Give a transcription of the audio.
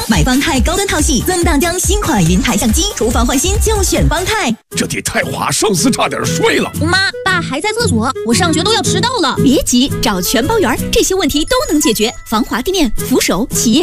买邦泰高端套系，增大疆新款云台相机，厨房换新就选邦泰。 这得太滑，上司差点睡了。 妈，爸还在厕所，我上学都要迟到了。 别急，找全包园，这些问题都能解决。防滑地面、扶手、企业